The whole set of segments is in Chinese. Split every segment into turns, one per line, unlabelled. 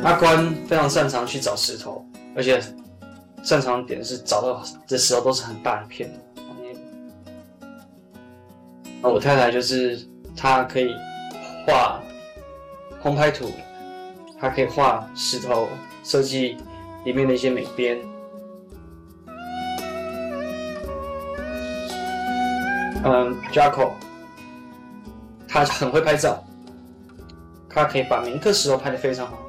阿关非常擅长去找石头，而且擅长的点是找到的石头都是很大一片的。我太太就是她可以画空拍图，她可以画石头，设计里面的一些美编。Jaco， 他很会拍照，他可以把每一颗石头拍得非常好。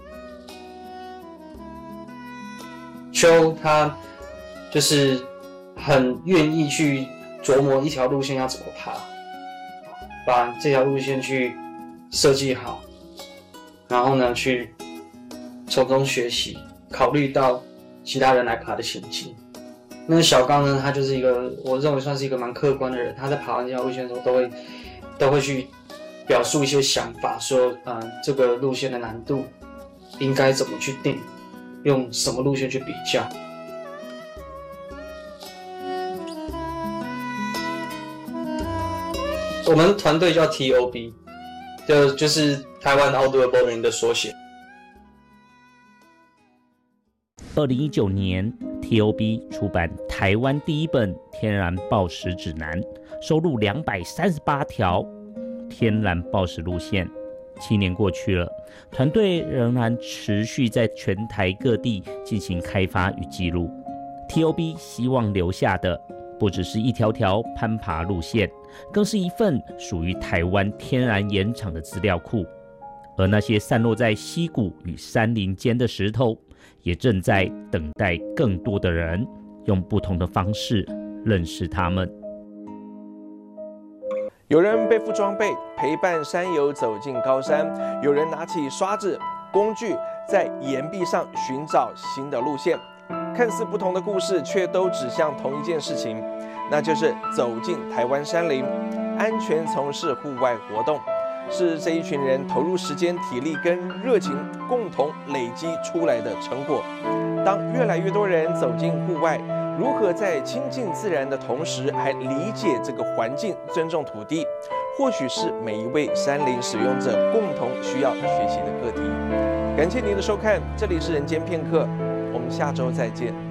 秋他就是很愿意去琢磨一条路线要怎么爬，把这条路线去设计好，然后呢去从中学习，考虑到其他人来爬的情境。那小刚呢，他就是一个我认为算是一个蛮客观的人，他在爬完这条路线的时候都会去表述一些想法，说这个路线的难度应该怎么去定，用什么路线去比较。我们团队叫 TOB， 就是台湾 Outdoor Bouldering 的缩写。
2019年 TOB 出版台湾第一本天然抱石指南，收录238条天然抱石路线。7年过去了，团队仍然持续在全台各地进行开发与记录。TOB 希望留下的不只是一条条攀爬路线，更是一份属于台湾天然岩场的资料库。而那些散落在溪谷与山林间的石头，也正在等待更多的人用不同的方式认识他们。
有人背负装备陪伴山友走进高山，有人拿起刷子工具在岩壁上寻找新的路线。看似不同的故事，却都指向同一件事情，那就是走进台湾山林，安全从事户外活动，是这一群人投入时间、体力跟热情共同累积出来的成果。当越来越多人走进户外，如何在亲近自然的同时，还理解这个环境、尊重土地，或许是每一位山林使用者共同需要学习的课题。感谢您的收看，这里是人间片刻，我们下周再见。